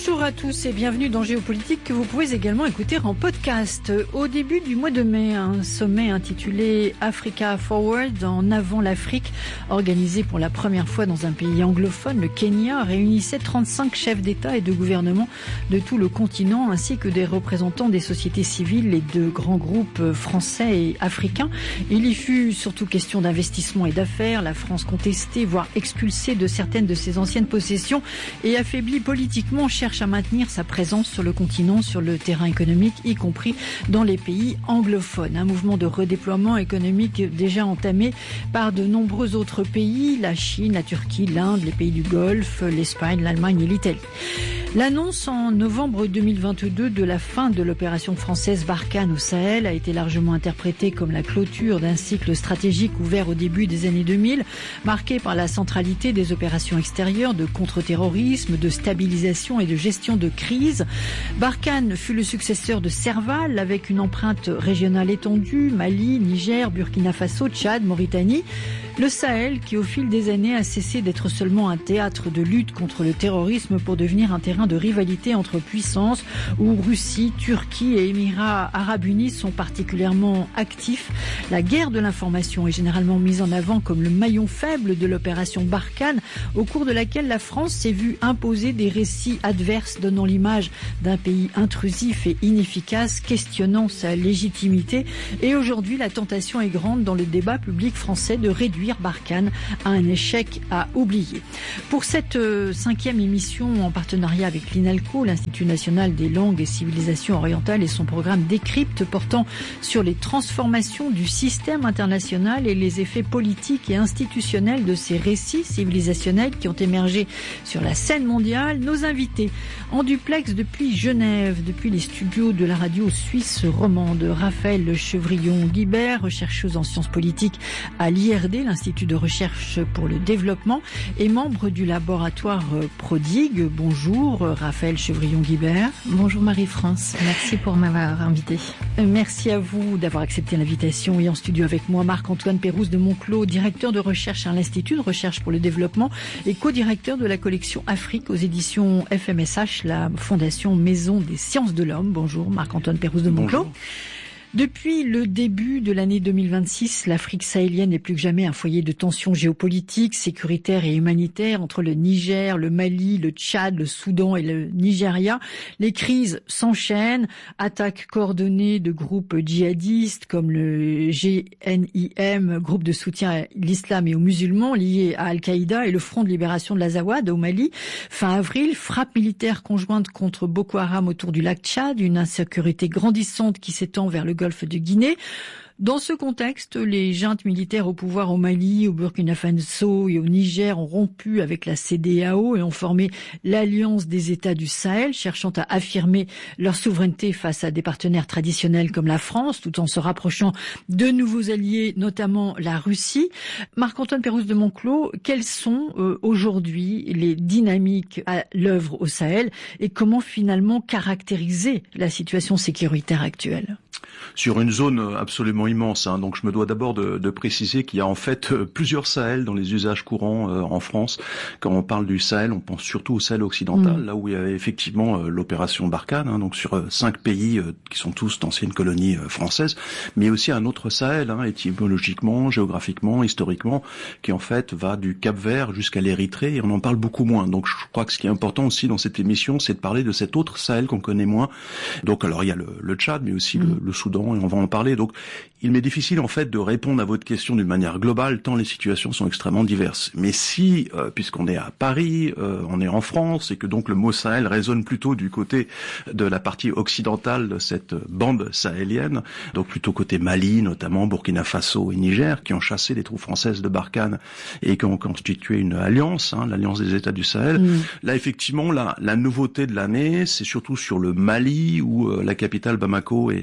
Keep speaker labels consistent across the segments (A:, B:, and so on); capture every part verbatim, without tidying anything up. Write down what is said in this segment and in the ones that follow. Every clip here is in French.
A: Bonjour à tous et bienvenue dans Géopolitique que vous pouvez également écouter en podcast. Au début du mois de mai, un sommet intitulé Africa Forward, en avant l'Afrique, organisé pour la première fois dans un pays anglophone, le Kenya, réunissait trente-cinq chefs d'État et de gouvernement de tout le continent ainsi que des représentants des sociétés civiles et de grands groupes français et africains. Il y fut surtout question d'investissement et d'affaires, la France contestée, voire expulsée de certaines de ses anciennes possessions et affaiblie politiquement, cherche à maintenir sa présence sur le continent, sur le terrain économique, y compris dans les pays anglophones. Un mouvement de redéploiement économique déjà entamé par de nombreux autres pays, la Chine, la Turquie, l'Inde, les pays du Golfe, l'Espagne, l'Allemagne et l'Italie. L'annonce en novembre deux mille vingt-deux de la fin de l'opération française Barkhane au Sahel a été largement interprétée comme la clôture d'un cycle stratégique ouvert au début des années deux mille, marqué par la centralité des opérations extérieures de contre-terrorisme, de stabilisation et de gestion de crise. Barkhane fut le successeur de Serval avec une empreinte régionale étendue, Mali, Niger, Burkina Faso, Tchad, Mauritanie. Le Sahel qui au fil des années a cessé d'être seulement un théâtre de lutte contre le terrorisme pour devenir un terrain de rivalité entre puissances où Russie, Turquie et Émirats arabes unis sont particulièrement actifs. La guerre de l'information est généralement mise en avant comme le maillon faible de l'opération Barkhane, au cours de laquelle la France s'est vue imposer des récits adverses donnant l'image d'un pays intrusif et inefficace, questionnant sa légitimité. Et aujourd'hui, la tentation est grande dans le débat public français de réduire Barkhane à un échec à oublier. Pour cette euh, cinquième émission en partenariat avec l'INALCO, l'Institut national des langues et civilisations orientales et son programme Décrypte portant sur les transformations du système international et les effets politiques et institutionnels de ces récits civilisationnels qui ont émergé sur la scène mondiale, nos invités en duplex depuis Genève, depuis les studios de la radio suisse romande, Raphaël Chevrillon-Guibert, chercheuse en sciences politiques à l'I R D, l'Institut de recherche pour le développement, et membre du laboratoire Prodigue. Bonjour Raphaël Chevrillon-Guibert.
B: Bonjour Marie-France, merci pour m'avoir invité.
A: Merci à vous d'avoir accepté l'invitation. Et en studio avec moi, Marc-Antoine Pérouse de Monclos, directeur de recherche à l'Institut de recherche pour le développement et co-directeur de la collection Afrique aux éditions F M S H, la Fondation Maison des Sciences de l'Homme. Bonjour Marc-Antoine Pérouse de Monclos. Bonjour. Depuis le début de l'année deux mille vingt-six, l'Afrique sahélienne est plus que jamais un foyer de tensions géopolitiques, sécuritaires et humanitaires entre le Niger, le Mali, le Tchad, le Soudan et le Nigeria. Les crises s'enchaînent, attaques coordonnées de groupes djihadistes comme le G N I M, groupe de soutien à l'islam et aux musulmans liés à Al-Qaïda, et le Front de libération de l'Azawad au Mali. Fin avril, frappe militaire conjointe contre Boko Haram autour du lac Tchad, une insécurité grandissante qui s'étend vers le Golfe de Guinée. Dans ce contexte, les juntes militaires au pouvoir au Mali, au Burkina Faso et au Niger ont rompu avec la C E D E A O et ont formé l'Alliance des États du Sahel, cherchant à affirmer leur souveraineté face à des partenaires traditionnels comme la France, tout en se rapprochant de nouveaux alliés, notamment la Russie. Marc-Antoine Pérouse de Monclos, quelles sont euh, aujourd'hui les dynamiques à l'œuvre au Sahel et comment finalement caractériser la situation sécuritaire actuelle ?
C: Sur une zone absolument immense, hein. Donc je me dois d'abord de, de préciser qu'il y a en fait plusieurs Sahel dans les usages courants euh, en France. Quand on parle du Sahel, on pense surtout au Sahel occidental, mmh. là où il y avait effectivement euh, l'opération Barkhane, hein, donc sur euh, cinq pays euh, qui sont tous d'anciennes colonies euh, françaises, mais aussi un autre Sahel, hein, étymologiquement, géographiquement, historiquement, qui en fait va du Cap-Vert jusqu'à l'Érythrée, et on en parle beaucoup moins. Donc je crois que ce qui est important aussi dans cette émission, c'est de parler de cet autre Sahel qu'on connaît moins. Donc alors il y a le, le Tchad, mais aussi mmh. le, le Soudan, et on va en parler. Donc, il m'est difficile en fait de répondre à votre question d'une manière globale, tant les situations sont extrêmement diverses. Mais si, euh, puisqu'on est à Paris, euh, on est en France, et que donc le mot Sahel résonne plutôt du côté de la partie occidentale de cette bande sahélienne, donc plutôt côté Mali, notamment Burkina Faso et Niger, qui ont chassé les troupes françaises de Barkhane et qui ont constitué une alliance, hein, l'alliance des États du Sahel. Mmh. Là, effectivement, la, la nouveauté de l'année, c'est surtout sur le Mali, où euh, la capitale Bamako est euh,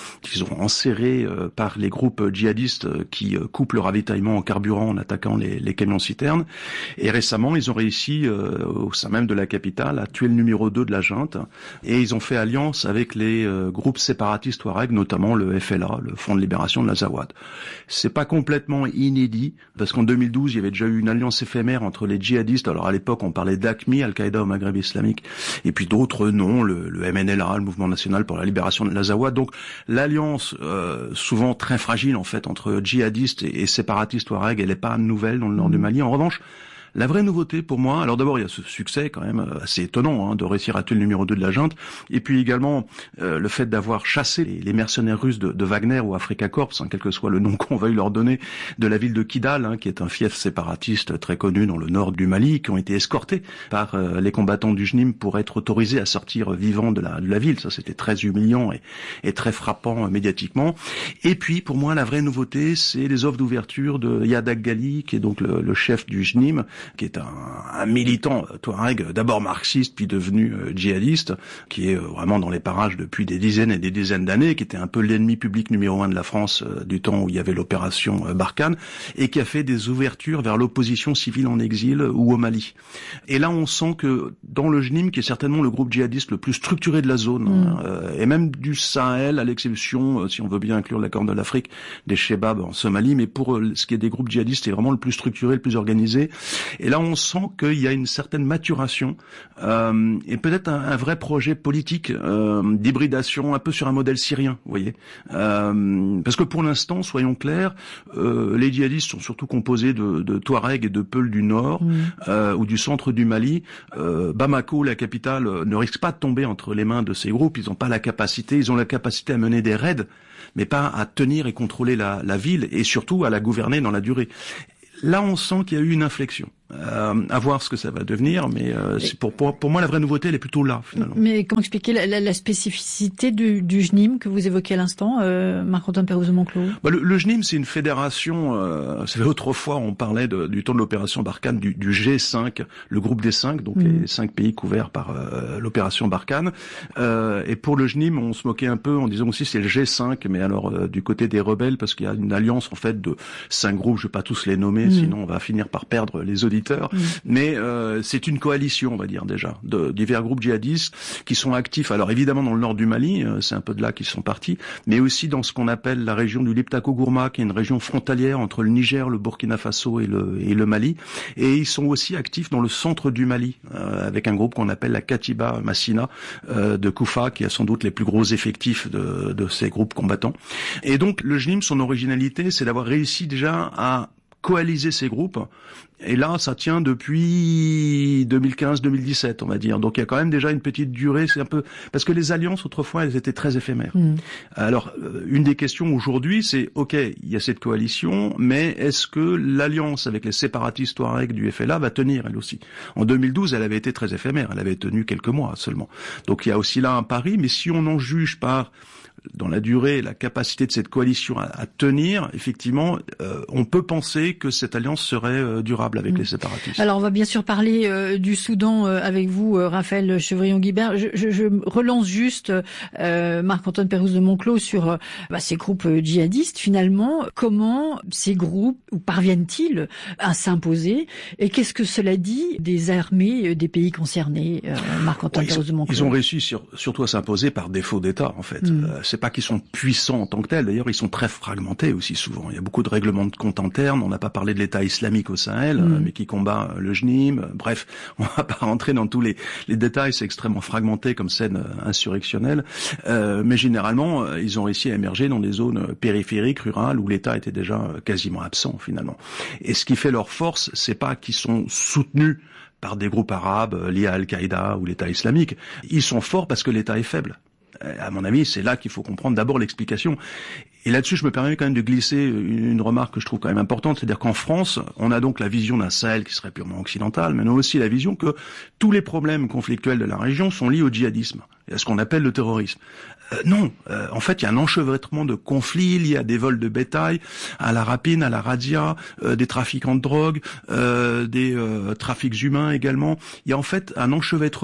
C: qu'ils ont enserrés euh, par les groupes djihadistes euh, qui euh, coupent le ravitaillement en carburant en attaquant les, les camions-citernes. Et récemment, ils ont réussi, euh, au sein même de la capitale, à tuer le numéro deux de la junte. Et ils ont fait alliance avec les euh, groupes séparatistes Touareg, notamment le F L A, le Front de Libération de l'Azawad. C'est pas complètement inédit, parce qu'en deux mille douze, il y avait déjà eu une alliance éphémère entre les djihadistes. Alors à l'époque, on parlait d'A Q M I, Al-Qaïda au Maghreb islamique, et puis d'autres noms, le, le M N L A, le Mouvement national pour la libération de l'Azawad. Donc l'alliance, euh, souvent très fragile en fait, entre djihadistes et, et séparatistes Touareg, elle n'est pas nouvelle dans le nord du Mali. En revanche, la vraie nouveauté pour moi, alors d'abord il y a ce succès quand même assez étonnant hein, de réussir à tuer le numéro deux de la junte, et puis également euh, le fait d'avoir chassé les, les mercenaires russes de, de Wagner ou Afrika Korps, hein, quel que soit le nom qu'on va leur donner, de la ville de Kidal, hein, qui est un fief séparatiste très connu dans le nord du Mali, qui ont été escortés par euh, les combattants du J N I M pour être autorisés à sortir vivants de la, de la ville. Ça c'était très humiliant et, et très frappant euh, médiatiquement. Et puis pour moi la vraie nouveauté, c'est les offres d'ouverture de Yadak Gali, qui est donc le, le chef du J N I M, qui est un, un militant touareg, d'abord marxiste, puis devenu euh, djihadiste, qui est euh, vraiment dans les parages depuis des dizaines et des dizaines d'années, qui était un peu l'ennemi public numéro un de la France euh, du temps où il y avait l'opération euh, Barkhane, et qui a fait des ouvertures vers l'opposition civile en exil euh, ou au Mali. Et là, on sent que dans le J N I M, qui est certainement le groupe djihadiste le plus structuré de la zone, mmh. hein, euh, et même du Sahel, à l'exception, euh, si on veut bien inclure la Corne de l'Afrique, des Chebab en Somalie, mais pour euh, ce qui est des groupes djihadistes, c'est vraiment le plus structuré, le plus organisé. Et là, on sent qu'il y a une certaine maturation euh, et peut-être un, un vrai projet politique euh, d'hybridation, un peu sur un modèle syrien, vous voyez. Euh, parce que pour l'instant, soyons clairs, euh, les djihadistes sont surtout composés de, de Touaregs et de Peuls du Nord mmh. euh, ou du centre du Mali. Euh, Bamako, la capitale, ne risque pas de tomber entre les mains de ces groupes. Ils n'ont pas la capacité, ils ont la capacité à mener des raids, mais pas à tenir et contrôler la, la ville et surtout à la gouverner dans la durée. Là, on sent qu'il y a eu une inflexion. Euh, à voir ce que ça va devenir, mais euh, c'est pour, pour pour moi la vraie nouveauté, elle est plutôt là finalement.
A: Mais comment expliquer la, la, la spécificité du, du J N I M que vous évoquez à l'instant, euh, Marc-Antoine Pérouse-Monclos?
C: Bah, le, le J N I M, c'est une fédération. Euh, c'est autrefois, on parlait de, du temps de l'opération Barkhane, du, du G cinq, le groupe des cinq, donc mmh. les cinq pays couverts par euh, l'opération Barkhane. Euh, et pour le J N I M, on se moquait un peu en disant aussi c'est le G cinq, mais alors euh, du côté des rebelles, parce qu'il y a une alliance en fait de cinq groupes. Je vais pas tous les nommer, mmh. sinon on va finir par perdre les auditeurs. Mmh. Mais euh, c'est une coalition, on va dire déjà, de divers groupes djihadistes qui sont actifs. Alors évidemment dans le nord du Mali, euh, c'est un peu de là qu'ils sont partis, mais aussi dans ce qu'on appelle la région du Liptako-Gourma, qui est une région frontalière entre le Niger, le Burkina Faso et le, et le Mali. Et ils sont aussi actifs dans le centre du Mali, euh, avec un groupe qu'on appelle la Katiba Massina euh, de Koufa, qui a sans doute les plus gros effectifs de, de ces groupes combattants. Et donc le J N I M, son originalité, c'est d'avoir réussi déjà à coaliser ces groupes. Et là, ça tient depuis deux mille quinze deux mille dix-sept, on va dire. Donc il y a quand même déjà une petite durée. C'est un peu parce que les alliances autrefois, elles étaient très éphémères. Mmh. Alors une des questions aujourd'hui, c'est ok, il y a cette coalition, mais est-ce que l'alliance avec les séparatistes Touareg du F L A va tenir elle aussi? En deux mille douze, elle avait été très éphémère. Elle avait tenu quelques mois seulement. Donc il y a aussi là un pari. Mais si on en juge par dans la durée, la capacité de cette coalition à, à tenir, effectivement, euh, on peut penser que cette alliance serait euh, durable avec mmh. les séparatistes.
A: Alors, on va bien sûr parler euh, du Soudan euh, avec vous, euh, Raphaël Chevrillon-Guibert. Je, je, je relance juste euh, Marc-Antoine Pérouse-Monclos sur euh, bah, ces groupes euh, djihadistes. Finalement, comment ces groupes ou parviennent-ils à s'imposer? Et qu'est-ce que cela dit des armées euh, des pays concernés, euh, Marc-Antoine ouais, Pérouse-Monclos?
C: Ils ont réussi sur, surtout à s'imposer par défaut d'État, en fait. Mmh. Euh, c'est pas qu'ils sont puissants en tant que tels, d'ailleurs ils sont très fragmentés aussi souvent. Il y a beaucoup de règlements de compte internes, on n'a pas parlé de l'État islamique au Sahel, mmh. euh, mais qui combat le J N I M. Bref, on va pas rentrer dans tous les, les détails, c'est extrêmement fragmenté comme scène euh, insurrectionnelle. Euh, mais généralement, euh, ils ont réussi à émerger dans des zones périphériques, rurales, où l'État était déjà euh, quasiment absent finalement. Et ce qui fait leur force, c'est pas qu'ils sont soutenus par des groupes arabes euh, liés à Al-Qaïda ou l'État islamique. Ils sont forts parce que l'État est faible. À mon avis, c'est là qu'il faut comprendre d'abord l'explication. Et là-dessus, je me permets quand même de glisser une remarque que je trouve quand même importante, c'est-à-dire qu'en France, on a donc la vision d'un Sahel qui serait purement occidental, mais on a aussi la vision que tous les problèmes conflictuels de la région sont liés au djihadisme, et à ce qu'on appelle le terrorisme. Euh, non, euh, en fait, il y a un enchevêtrement de conflits liés à des vols de bétail, à la rapine, à la razzia, euh, des trafiquants de drogue, euh, des euh, trafics humains également. Il y a en fait un enchevêtrement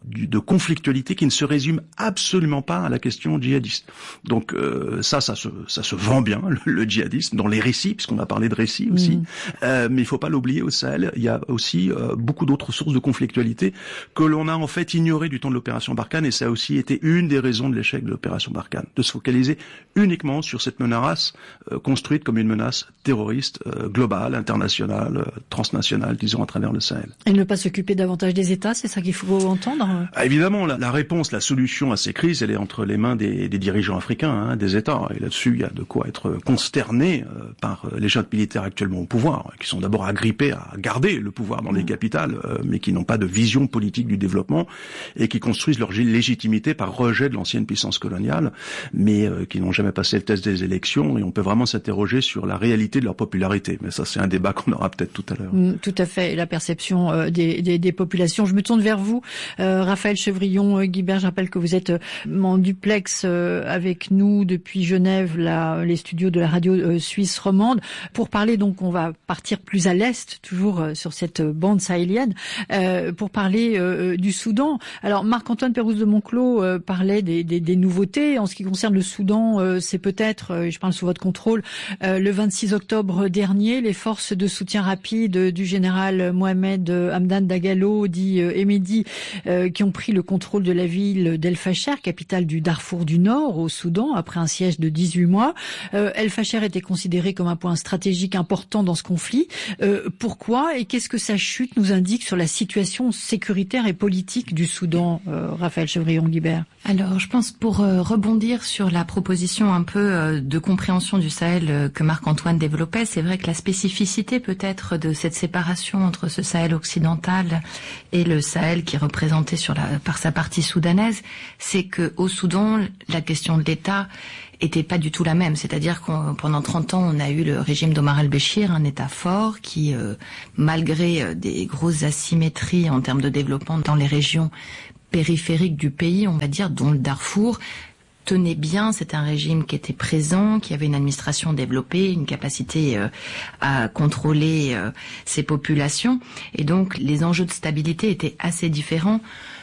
C: de conflictualité qui ne se résume absolument pas à la question djihadiste. Donc euh, ça, ça se, ça se vend bien, le, le djihadisme, dans les récits, puisqu'on a parlé de récits aussi. Mmh. Euh, mais il faut pas l'oublier, au Sahel, il y a aussi euh, beaucoup d'autres sources de conflictualité que l'on a en fait ignorées du temps de l'opération Barkhane, et ça a aussi été une des raisons de l'échec de l'opération Barkhane, de se focaliser uniquement sur cette menace euh, construite comme une menace terroriste euh, globale, internationale, euh, transnationale, disons, à travers le Sahel.
A: Et ne pas s'occuper davantage des États, c'est ça qu'il faut entendre?
C: Ah, évidemment, la, la réponse, la solution à ces crises, elle est entre les mains des, des dirigeants africains, hein, des États. Et là-dessus, il y a de quoi être consterné euh, par euh, les jeunes militaires actuellement au pouvoir, qui sont d'abord agrippés à garder le pouvoir dans les capitales, euh, mais qui n'ont pas de vision politique du développement et qui construisent leur légitimité par rejet de l'ancienne puissance coloniale, mais euh, qui n'ont jamais passé le test des élections. Et on peut vraiment s'interroger sur la réalité de leur popularité. Mais ça, c'est un débat qu'on aura peut-être tout à l'heure.
A: Mmh, tout à fait. Et la perception euh, des, des, des populations. Je me tourne vers vous, euh, Raphaël Chevrillon, euh, Guibert. Je rappelle que vous êtes euh, en duplex euh, avec nous depuis Genève, là, les studios de la radio euh, suisse romande, pour parler. Donc, on va partir plus à l'est, toujours euh, sur cette bande sahélienne, euh, pour parler euh, du Soudan. Alors, Marc-Antoine Pérouse de Monclos euh, parlait des, des, des nouveautés. En ce qui concerne le Soudan, euh, c'est peut-être, euh, je parle sous votre contrôle, euh, le vingt-six octobre dernier, les forces de soutien rapide du général Mohamed Hamdan Dagalo, dit euh, Emedi, euh, qui ont pris le contrôle de la ville d'El Fasher, capitale du Darfour du Nord, au Soudan, après un siège de dix-huit mois. Euh, El Fasher était considéré comme un point stratégique important dans ce conflit. Euh, pourquoi et qu'est-ce que sa chute nous indique sur la situation sécuritaire et politique du Soudan, euh, Raphaël Chevrillon-Guibert?
B: Alors, je pense pour euh, rebondir sur la proposition un peu euh, de compréhension du Sahel euh, que Marc-Antoine développait, c'est vrai que la spécificité peut-être de cette séparation entre ce Sahel occidental et le Sahel qui est représenté sur la, par sa partie soudanaise, c'est que au Soudan, la question de l'État était pas du tout la même. C'est-à-dire qu'on pendant trente ans, on a eu le régime d'Omar al-Béchir, un État fort qui, euh, malgré euh, des grosses asymétries en termes de développement dans les régions périphériques du pays, on va dire, dont le Darfour, tenait bien. C'était un régime qui était présent, qui avait une administration développée, une capacité euh, à contrôler euh, ses populations. Et donc, les enjeux de stabilité étaient assez différents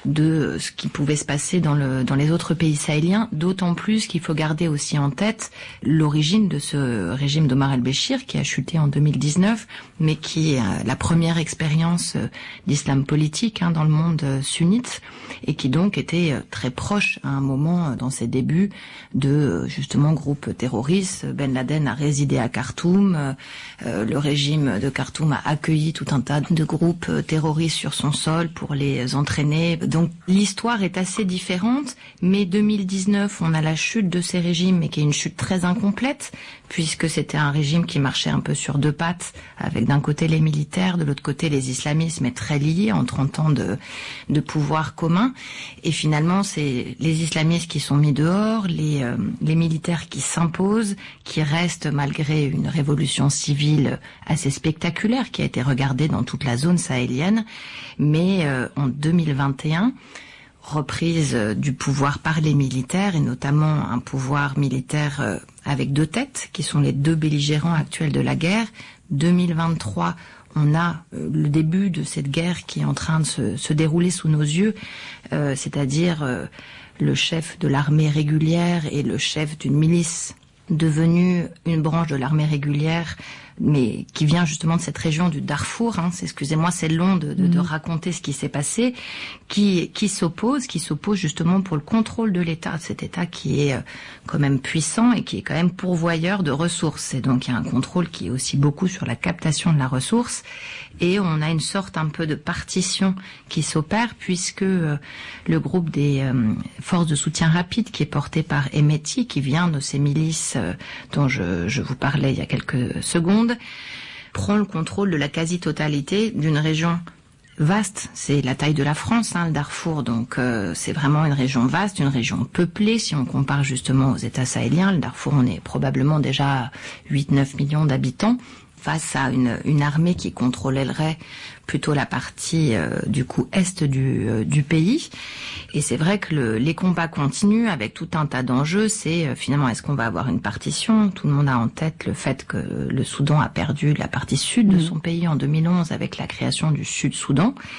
B: de ce qui pouvait se passer dans, le, dans les autres pays sahéliens, d'autant plus qu'il faut garder aussi en tête l'origine de ce régime d'Omar el-Béchir qui a chuté en deux mille dix-neuf, mais qui est la première expérience d'islam politique hein, dans le monde sunnite et qui donc était très proche à un moment dans ses débuts de justement groupes terroristes. Ben Laden a résidé à Khartoum, euh, le régime de Khartoum a accueilli tout un tas de groupes terroristes sur son sol pour les entraîner. Donc l'histoire est assez différente, mais deux mille dix-neuf, on a la chute de ces régimes, mais qui est une chute très incomplète, puisque c'était un régime qui marchait un peu sur deux pattes, avec d'un côté les militaires, de l'autre côté les islamistes, mais très liés en trente ans de, de pouvoir commun. Et finalement, c'est les islamistes qui sont mis dehors, les, euh, les militaires qui s'imposent, qui restent malgré une révolution civile assez spectaculaire, qui a été regardée dans toute la zone sahélienne. Mais euh, en deux mille vingt et un, reprise euh, du pouvoir par les militaires, et notamment un pouvoir militaire euh, avec deux têtes, qui sont les deux belligérants actuels de la guerre. deux mille vingt-trois, on a euh, le début de cette guerre qui est en train de se, se dérouler sous nos yeux, euh, c'est-à-dire euh, le chef de l'armée régulière et le chef d'une milice devenue une branche de l'armée régulière, mais qui vient justement de cette région du Darfour, hein, excusez-moi, c'est long de, de, de raconter ce qui s'est passé, qui, qui s'oppose, qui s'oppose justement pour le contrôle de l'État, cet État qui est euh, quand même puissant et qui est quand même pourvoyeur de ressources. Et donc il y a un contrôle qui est aussi beaucoup sur la captation de la ressource. Et on a une sorte un peu de partition qui s'opère, puisque euh, le groupe des euh, forces de soutien rapide, qui est porté par Emeti, qui vient de ces milices euh, dont je, je vous parlais il y a quelques secondes, prend le contrôle de la quasi-totalité d'une région vaste. C'est la taille de la France, hein, le Darfour, donc euh, c'est vraiment une région vaste, une région peuplée. Si on compare justement aux États sahéliens, le Darfour, on est probablement déjà à huit neuf millions d'habitants, face à une, une armée qui contrôlerait plutôt la partie euh, du coup est du, euh, du pays. Et c'est vrai que le, les combats continuent avec tout un tas d'enjeux. C'est euh, finalement, est-ce qu'on va avoir une partition? Tout le monde a en tête le fait que le Soudan a perdu la partie sud de son pays en deux mille onze avec la création du Sud-Soudan.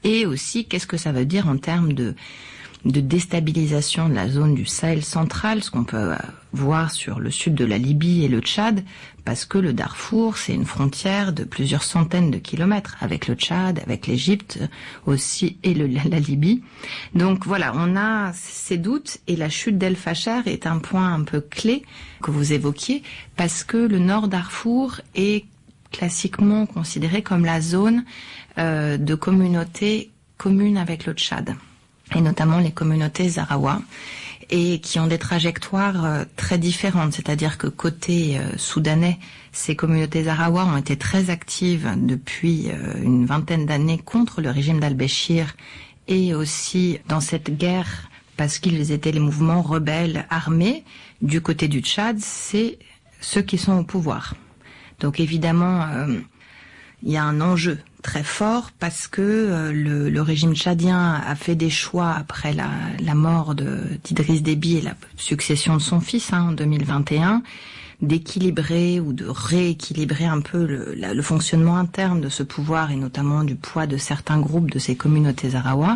B: Et aussi, qu'est-ce que ça veut dire en termes de de déstabilisation de la zone du Sahel central, ce qu'on peut voir sur le sud de la Libye et le Tchad, parce que le Darfour, c'est une frontière de plusieurs centaines de kilomètres avec le Tchad, avec l'Égypte aussi et le, la Libye. Donc voilà, on a ces doutes et la chute d'El Fasher est un point un peu clé que vous évoquiez, parce que le Nord Darfour est classiquement considéré comme la zone euh, de communauté commune avec le Tchad, et notamment les communautés Zarawa, et qui ont des trajectoires euh, très différentes. C'est-à-dire que côté euh, soudanais, ces communautés Zarawa ont été très actives depuis euh, une vingtaine d'années contre le régime d'Al-Béchir, et aussi dans cette guerre, parce qu'ils étaient les mouvements rebelles armés. Du côté du Tchad, c'est ceux qui sont au pouvoir. Donc évidemment, euh, il y a un enjeu très fort parce que euh, le, le régime tchadien a fait des choix après la, la mort de, d'Idriss Déby et la succession de son fils hein, en deux mille vingt et un, d'équilibrer ou de rééquilibrer un peu le, la, le fonctionnement interne de ce pouvoir et notamment du poids de certains groupes de ces communautés Zarawa.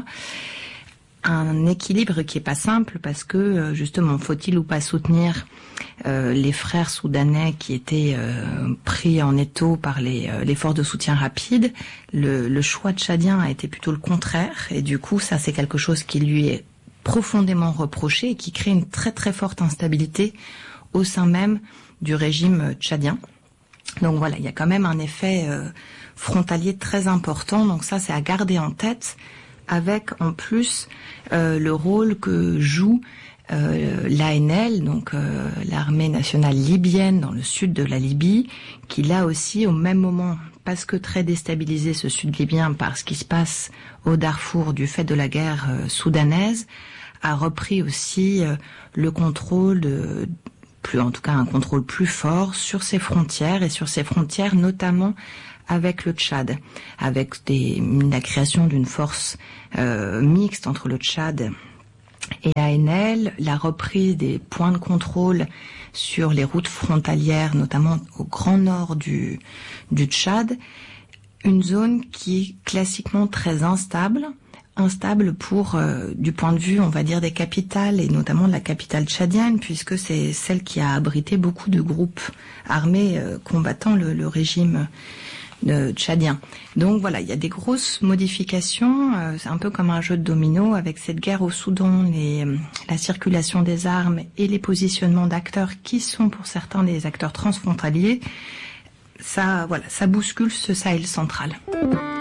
B: Un équilibre qui est pas simple parce que justement, faut-il ou pas soutenir euh, les frères soudanais qui étaient euh, pris en étau par les, euh, les forces de soutien rapide. Le, le choix tchadien a été plutôt le contraire et du coup, ça c'est quelque chose qui lui est profondément reproché et qui crée une très très forte instabilité au sein même du régime tchadien. Donc voilà, il y a quand même un effet euh, frontalier très important. Donc ça, c'est à garder en tête. Avec en plus euh, le rôle que joue euh, l'A N L, donc euh, l'armée nationale libyenne dans le sud de la Libye, qui là aussi au même moment, parce que très déstabilisé ce sud libyen par ce qui se passe au Darfour du fait de la guerre euh, soudanaise, a repris aussi euh, le contrôle de, plus en tout cas un contrôle plus fort sur ses frontières et sur ses frontières notamment avec le Tchad, avec des, la création d'une force euh, mixte entre le Tchad et l'A N L, la reprise des points de contrôle sur les routes frontalières, notamment au grand nord du, du Tchad, une zone qui est classiquement très instable, instable pour, euh, du point de vue, on va dire, des capitales, et notamment de la capitale tchadienne, puisque c'est celle qui a abrité beaucoup de groupes armés euh, combattant le, le régime de tchadien. Donc voilà, il y a des grosses modifications, euh, c'est un peu comme un jeu de domino avec cette guerre au Soudan, les, la circulation des armes et les positionnements d'acteurs qui sont pour certains des acteurs transfrontaliers. Ça, voilà, ça bouscule ce Sahel central.